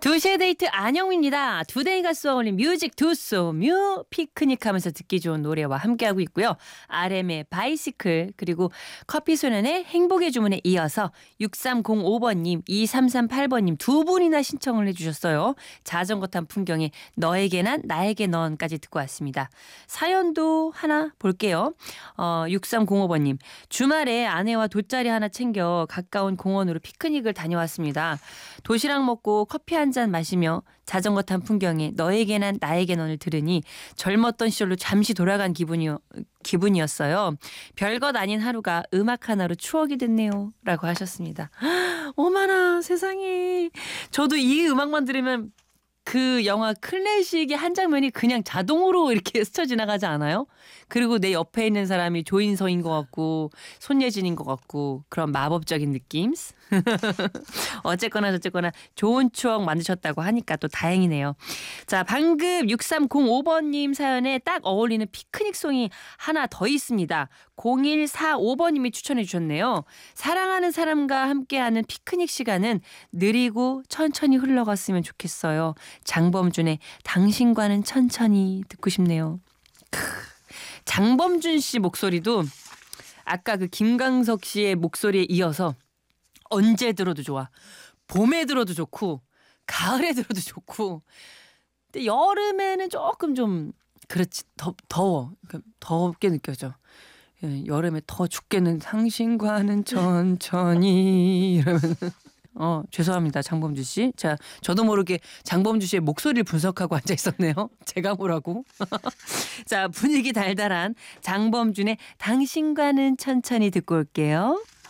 2시의 데이트 안영미입니다. 두데이 가수 어울린 뮤직 두소뮤 피크닉하면서 듣기 좋은 노래와 함께하고 있고요. RM의 바이시클 그리고 커피소년의 행복의 주문에 이어서 6305번님 2338번님 두 분이나 신청을 해주셨어요. 자전거 탄 풍경에 너에게 난 나에게 넌까지 듣고 왔습니다. 사연도 하나 볼게요. 6305번님 주말에 아내와 돗자리 하나 챙겨 가까운 공원으로 피크닉을 다녀왔습니다. 도시락 먹고 커피 한 잔 마시며 자전거 탄 풍경에 너에게 난 나에게 넌을 들으니 젊었던 시절로 잠시 돌아간 기분이었어요. 별것 아닌 하루가 음악 하나로 추억이 됐네요. 라고 하셨습니다. 어머나 세상에. 저도 이 음악만 들으면 그 영화 클래식의 한 장면이 그냥 자동으로 이렇게 스쳐 지나가지 않아요? 그리고 내 옆에 있는 사람이 조인성인 것 같고 손예진인 것 같고 그런 마법적인 느낌? 어쨌거나 저쨌거나 좋은 추억 만드셨다고 하니까 또 다행이네요. 자, 방금 6305번님 사연에 딱 어울리는 피크닉송이 하나 더 있습니다. 0145번님이 추천해 주셨네요. 사랑하는 사람과 함께하는 피크닉 시간은 느리고 천천히 흘러갔으면 좋겠어요. 장범준의 당신과는 천천히 듣고 싶네요. 장범준 씨 목소리도 아까 그 김광석 씨의 목소리에 이어서 언제 들어도 좋아. 봄에 들어도 좋고 가을에 들어도 좋고 근데 여름에는 조금 좀 그렇지 더워. 그러니까 덥게 느껴져. 예, 여름에 더 춥게는 당신과는 천천히 이러면 죄송합니다. 장범주 씨. 자, 저도 모르게 장범주 씨의 목소리를 분석하고 앉아 있었네요. 제가 뭐라고. 자, 분위기 달달한 장범준의 당신과는 천천히 듣고 올게요.